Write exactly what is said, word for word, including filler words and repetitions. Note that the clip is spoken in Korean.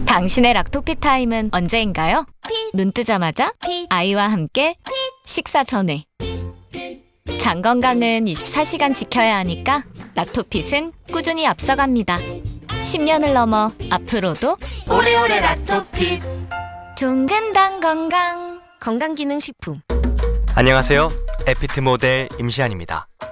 당신의 락토피 타임은 언제인가요? 눈 뜨자마자 아이와 함께 식사 전에. 장 건강은 이십사 시간 지켜야 하니까 락토핏은 꾸준히 앞서갑니다. 십 년을 넘어 앞으로도 오래오래 락토핏 종근당 건강. 건강기능식품. 안녕하세요. 에피트 모델 임시안입니다.